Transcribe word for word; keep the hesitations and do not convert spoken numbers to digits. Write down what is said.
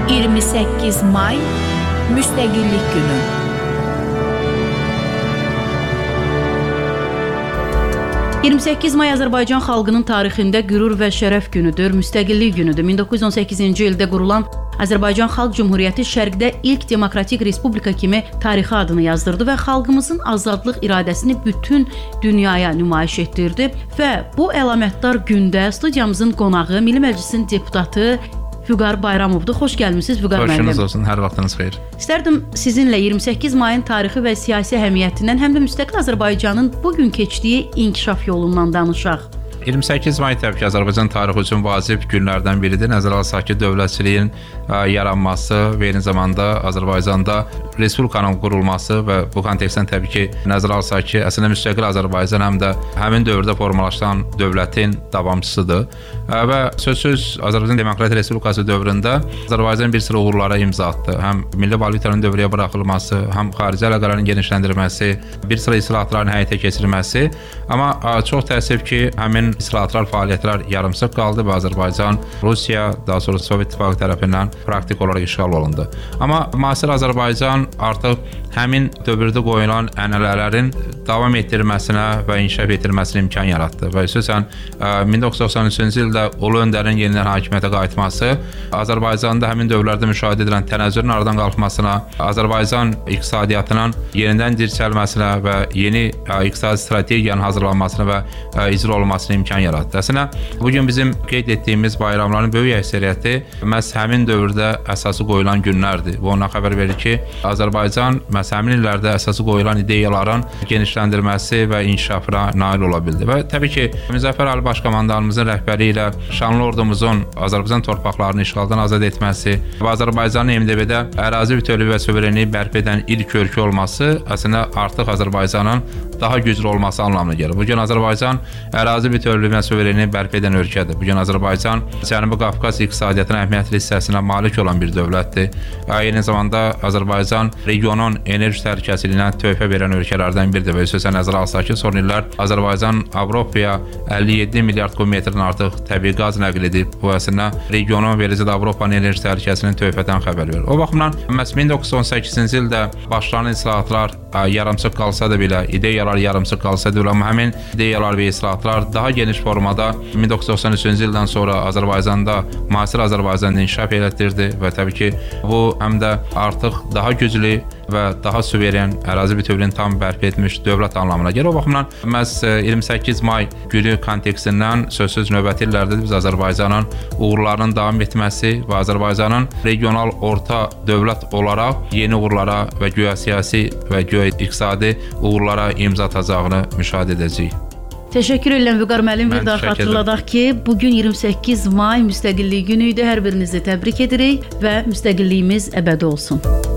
iyirmi səkkiz may Müstəqillik Günü. iyirmi səkkiz may Azərbaycan xalqının tarixində qürur və şərəf günüdür, müstəqillik günüdür. min doqquz yüz on səkkizinci ildə qurulan Azərbaycan Xalq Cümhuriyyəti Şərqdə ilk demokratik respublika kimi tarixi adını yazdırdı və xalqımızın azadlıq iradəsini bütün dünyaya nümayiş etdirdi və bu əlamətdar gündə studiyamızın qonağı Milli Məclisin deputatı Vüqar Bayramovdur. Xoş gəlmisiniz Vüqar müəllim. Xoşunuz olsun, hər vaxtınız xeyir. İstərdim sizinlə iyirmi səkkiz mayın tarixi və siyasi əhəmiyyətindən, həm də müstəqil Azərbaycanın bugün keçdiyi inkişaf yolundan danışaq. iyirmi səkkiz may təbii ki, Azərbaycan tarixi üçün vacib günlərdən biridir. Nəzərə alsaq ki, dövlətçiliyin ə, yaranması və eyni zamanda Azərbaycanda respublikanın qurulması və bu kontekstdən təbii ki, nəzərə alsaq ki, əslində müstəqil Azərbaycan həm də həmin dövrdə formalaşan dövlətin davamçısıdır. Ə, və sözsüz Azərbaycan Demokratik Respublikası dövründə Azərbaycan bir sıra uğurlara imza atdı. Həm milli valyutanın dövrəyə buraxılması, həm xarici əlaqələrin genişləndirilməsi, bir sıra islahatların həyata keçirilməsi. Amma ə, çox təəssüf ki, həmin islahatlar, fəaliyyətlər yarımsıq qaldı və Azərbaycan Rusiya, daha sonra Sovet İttifaqı tərəfindən praktik olaraq işğal olundu. Amma müasir Azərbaycan artıq həmin dövrdə qoyulan ənənələrin davam etdirilməsinə və inkişaf etdirilməsinə imkan yaratdı. Və xüsusən min doqquz yüz doxsan üçüncü ildə Ulu Öndərin yenidən hakimiyyətə qayıtması Azərbaycanda həmin dövrlərdə müşahidə edilən tənəzzülün aradan qalxmasına, Azərbaycan iqtisadiyyatının yenidən dirçəlməsinə və yeni iqtisadi strategiyanın hazırlanmasına və icra olunmasına imkan yaratdı. Əslində, bugün bizim qeyd etdiyimiz bayramların böyük əksəriyyəti məhz həmin dövrdə əsası qoyulan günlərdir. Bu ondan xəbər verir ki, Azərbaycan məhz həmin illərdə əsası qoyulan ideyaların genişləndirilməsi və inkişafına nail ola bildi. Və təbii ki, Müzəffər Ali Başkomandanımızın rəhbəri ilə şanlı ordumuzun Azərbaycan torpaqlarını işğaldan azad etməsi və Azərbaycanın M D B-də ərazi bütövlüyü və suverenliyi bərpa edən ilk ölkə olması əslində artıq Azərbaycanın daha güclü olması anlamına gəlir. Bugün Azərbaycan ərazi bütövlüyü və suverenliyi bərpa edən ölkədir. Bugün Azərbaycan Cənubi Qafqaz iqtisadiyyatının əhəmiyyətli hissəsinə malik olan bir dövlətdir. Eyni zamanda Azərbaycan regionun enerji təhlükəsizliyinə töhfə verən ölkələrdən biridir və xüsusən nəzərə alsaq ki, son illər Azərbaycan Avropaya əlli yeddi milyard kubmetrdən artıq təbii qaz nəql edib. Bu əslində regionun və eləcə də Avropanın enerji təhlükəsizliyinin töhfədən xəbər verir. O baxımdan məhz min doqquz yüz on səkkizinci ildə başlanan islahatlar yarımçıq qalsa da belə, ideyalar yarımçıq qalsa da belə, amma həmin ideyalar və islahatlar daha geniş formada min doqquz yüz doxsan üçüncü ildən sonra Azərbaycanda müasir Azərbaycanda inkişaf elətdirdi və təbii ki, bu həm də artıq daha güclü və daha suveren, ərazi bütövlüyünü tam bərpa etmiş dövlət anlamına gəlir. O baxımdan məhz iyirmi səkkiz may günü kontekstindən sözsüz növbəti illərdə biz Azərbaycanın uğurlarının davam etməsi və Azərbaycanın regional orta dövlət olaraq yeni uğurlara və güya siyasi və güya iqtisadi uğurlara imza atacağını müşahidə edəcəyik. Təşəkkür edirəm Vüqar müəllim. Bir daha xatırladaq ki, bugün iyirmi səkkiz may Müstəqillik günü idi. Hər birinizi təbrik edirik və müstəqilliyimiz əbədi olsun.